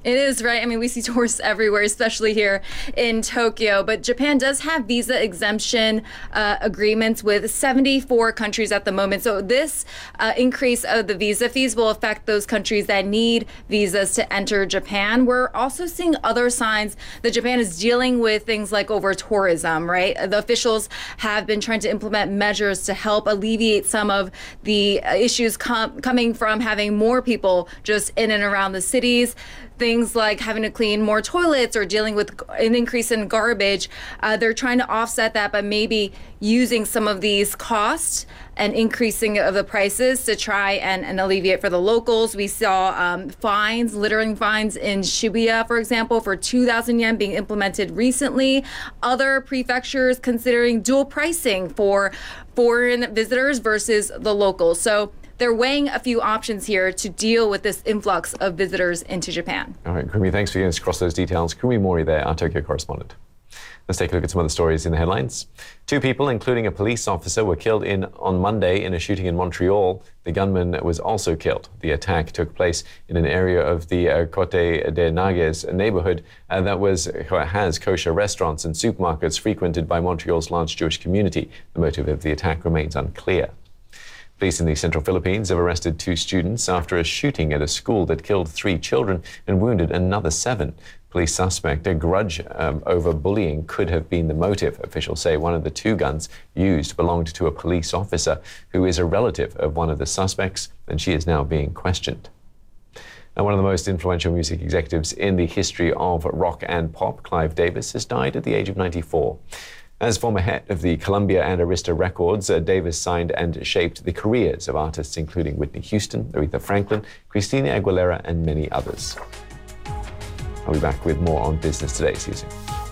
It is, right? I mean, we see tourists everywhere, especially here in Tokyo. But Japan does have visa exemption agreements with 74 countries at the moment. So this increase of the visa fees will affect those countries that need visas to enter Japan. We're also seeing other signs that Japan is dealing with things like over tourism, right? The officials have been trying to implement measures to help alleviate some of the issues coming from having more people just in and around the cities. Things like having to clean more toilets or dealing with an increase in garbage. They're trying to offset that by maybe using some of these costs and increasing of the prices to try and alleviate for the locals. We saw littering fines in Shibuya, for example, for 2,000 yen being implemented recently. Other prefectures considering dual pricing for foreign visitors versus the locals. So they're weighing a few options here to deal with this influx of visitors into Japan. All right, Kumi, thanks for getting us across those details. Kumi Mori there, our Tokyo correspondent. Let's take a look at some of the stories in the headlines. 2 people, including a police officer, were killed on Monday in a shooting in Montreal. The gunman was also killed. The attack took place in an area of the Côte des Nègres neighborhood that has kosher restaurants and supermarkets frequented by Montreal's large Jewish community. The motive of the attack remains unclear. Police in the central Philippines have arrested 2 students after a shooting at a school that killed 3 children and wounded another 7. Police suspect a grudge over bullying could have been the motive. Officials say one of the 2 guns used belonged to a police officer who is a relative of one of the suspects, and she is now being questioned. Now, one of the most influential music executives in the history of rock and pop, Clive Davis, has died at the age of 94. As former head of the Columbia and Arista Records, Davis signed and shaped the careers of artists including Whitney Houston, Aretha Franklin, Christina Aguilera, and many others. I'll be back with more on Business Today. See you soon.